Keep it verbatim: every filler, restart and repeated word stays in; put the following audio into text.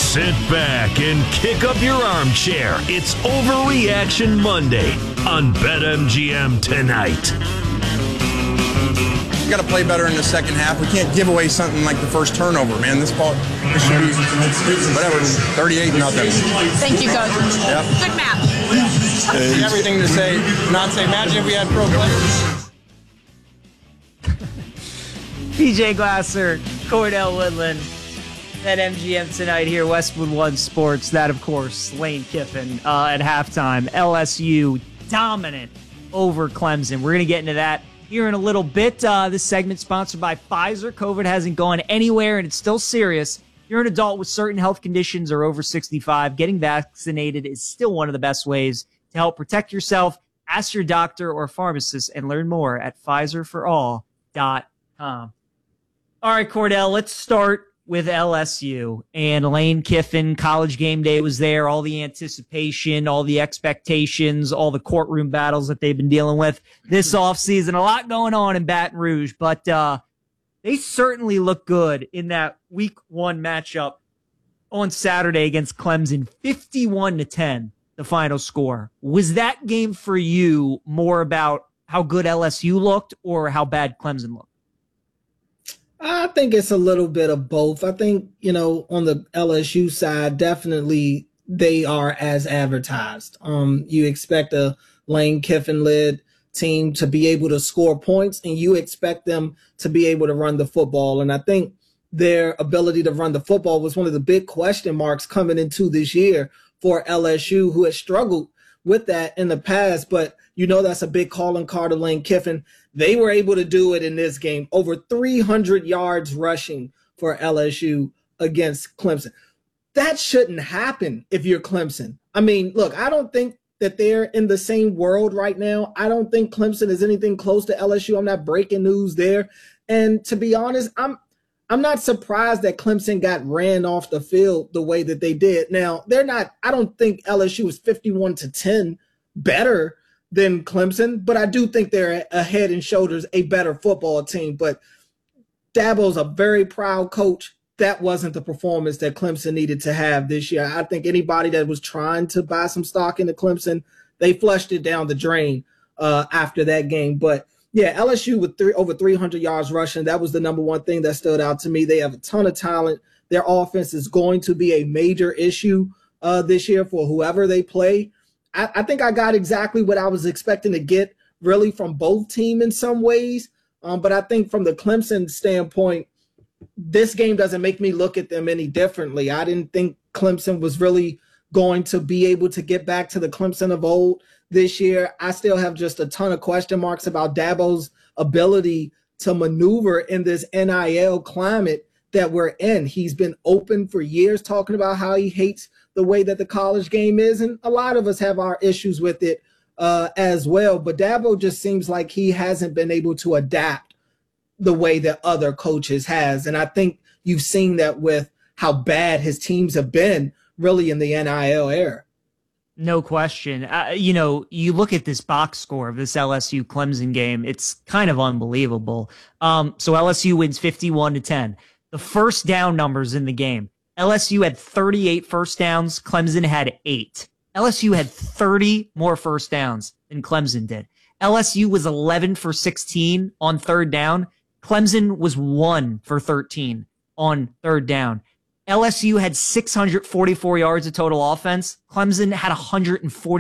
Sit back and kick up your armchair. It's Overreaction Monday on BetMGM tonight. We got to play better in the second half. We can't give away something like the first turnover, man. This ball, this should be whatever, thirty-eight nothing. Thank you, Coach. Yep. Good match. Everything to say, not say. Imagine if we had pro players. P J Glasser, Cordell Woodland. At M G M tonight here, Westwood One Sports. That, of course, Lane Kiffin uh, at halftime. L S U dominant over Clemson. We're going to get into that here in a little bit. Uh, this segment sponsored by Pfizer. COVID hasn't gone anywhere, and it's still serious. If you're an adult with certain health conditions or over sixty-five, getting vaccinated is still one of the best ways to help protect yourself. Ask your doctor or pharmacist and learn more at Pfizer for all dot com. All right, Cordell, let's start with L S U and Lane Kiffin. College game day was there, all the anticipation, all the expectations, all the courtroom battles that they've been dealing with this offseason. A lot going on in Baton Rouge, but uh, they certainly look good in that week one matchup on Saturday against Clemson. fifty-one to ten, the final score. Was that game for you more about how good L S U looked or how bad Clemson looked? I think it's a little bit of both. I think, you know, on the L S U side, definitely they are as advertised. Um, you expect a Lane Kiffin-led team to be able to score points, and you expect them to be able to run the football. And I think their ability to run the football was one of the big question marks coming into this year for L S U, who has struggled with that in the past. But you know that's a big calling card of Lane Kiffin. They were able to do it in this game. Over three hundred yards rushing for L S U against Clemson. That shouldn't happen if you're Clemson. I mean, look, I don't think that they're in the same world right now. I don't think Clemson is anything close to L S U. I'm not breaking news there. And to be honest, I'm I'm not surprised that Clemson got ran off the field the way that they did. Now, they're not, I don't think L S U is fifty-one to ten better than Clemson, but I do think they're a head and shoulders a better football team. But Dabo's a very proud coach. That wasn't the performance that Clemson needed to have this year. I think anybody that was trying to buy some stock into Clemson, they flushed it down the drain uh, after that game. But yeah, L S U with three, over three hundred yards rushing, that was the number one thing that stood out to me. They have a ton of talent. Their offense is going to be a major issue uh, this year for whoever they play. I, I think I got exactly what I was expecting to get really from both teams in some ways. Um, but I think from the Clemson standpoint, this game doesn't make me look at them any differently. I didn't think Clemson was really going to be able to get back to the Clemson of old this year. I still have just a ton of question marks about Dabo's ability to maneuver in this N I L climate that we're in. He's been open for years talking about how he hates the way that the college game is, and a lot of us have our issues with it uh, as well. But Dabo just seems like he hasn't been able to adapt the way that other coaches has, and I think you've seen that with how bad his teams have been really in the N I L era. No question. Uh, you know, you look at this box score of this L S U Clemson game, it's kind of unbelievable. Um, so L S U wins fifty-one to ten. The first down numbers in the game, L S U had thirty-eight first downs. Clemson had eight. L S U had thirty more first downs than Clemson did. L S U was eleven for sixteen on third down. Clemson was one for thirteen on third down. L S U had six hundred forty-four yards of total offense. Clemson had one hundred forty.